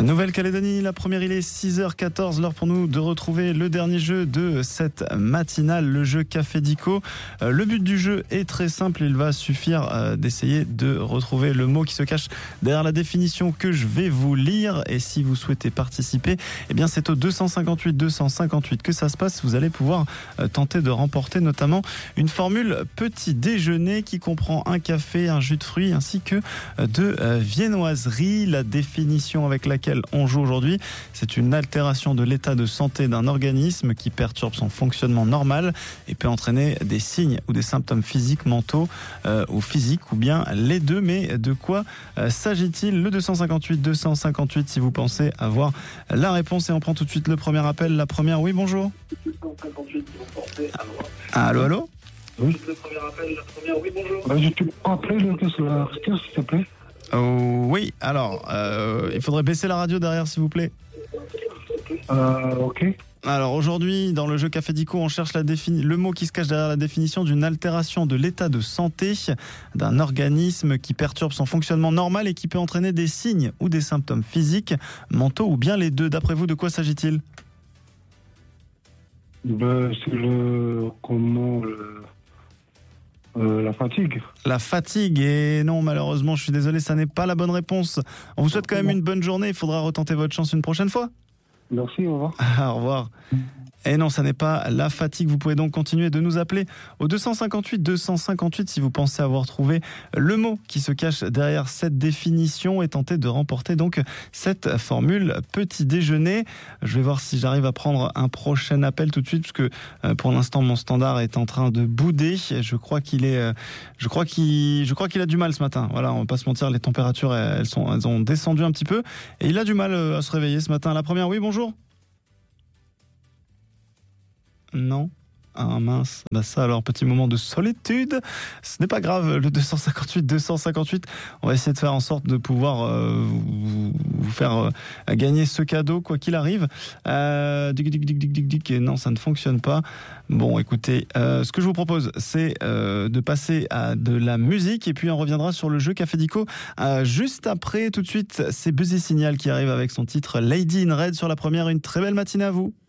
Nouvelle-Calédonie, la première, il est 6h14, l'heure pour nous de retrouver le dernier jeu de cette matinale, le jeu Café Dico. Le but du jeu est très simple, il va suffire d'essayer de retrouver le mot qui se cache derrière la définition que je vais vous lire. Et si vous souhaitez participer, eh bien c'est au 258 que ça se passe. Vous allez pouvoir tenter de remporter notamment une formule petit déjeuner qui comprend un café, un jus de fruits ainsi que de viennoiserie. La définition avec laquelle on joue aujourd'hui, c'est une altération de l'état de santé d'un organisme qui perturbe son fonctionnement normal et peut entraîner des signes ou des symptômes physiques, mentaux ou physiques ou bien les deux. Mais de quoi s'agit-il? Le 258 si vous pensez avoir la réponse. Et on prend tout de suite le premier appel. La première, oui, bonjour. 258 si vous pensez avoir... Allô? Oui. Le premier appel, la première, oui, bonjour. Je peux appeler le rester, s'il te plaît. Oui, alors, il faudrait baisser la radio derrière, s'il vous plaît. Ok. Alors aujourd'hui, dans le jeu Café Dico, on cherche le mot qui se cache derrière la définition d'une altération de l'état de santé d'un organisme qui perturbe son fonctionnement normal et qui peut entraîner des signes ou des symptômes physiques, mentaux ou bien les deux. D'après vous, de quoi s'agit-il? C'est la fatigue. La fatigue, et non, malheureusement, je suis désolé, ça n'est pas la bonne réponse. On vous souhaite quand même une bonne journée, il faudra retenter votre chance une prochaine fois. Merci, au revoir. Au revoir. Et non, ça n'est pas la fatigue. Vous pouvez donc continuer de nous appeler au 258 si vous pensez avoir trouvé le mot qui se cache derrière cette définition et tenter de remporter donc cette formule petit déjeuner. Je vais voir si j'arrive à prendre un prochain appel tout de suite, parce que pour l'instant mon standard est en train de bouder. Je crois qu'il a du mal ce matin. Voilà, on va pas se mentir, les températures elles ont descendu un petit peu et il a du mal à se réveiller ce matin. La première, oui, bonjour. Non. Ah mince, ça alors, petit moment de solitude. Ce n'est pas grave, le 258, on va essayer de faire en sorte de pouvoir vous faire gagner ce cadeau quoi qu'il arrive. Non, ça ne fonctionne pas. Bon, écoutez, ce que je vous propose, c'est de passer à de la musique et puis on reviendra sur le jeu Café Dico juste après. Tout de suite, c'est Buzzy Signal qui arrive avec son titre Lady in Red sur la première. Une très belle matinée à vous.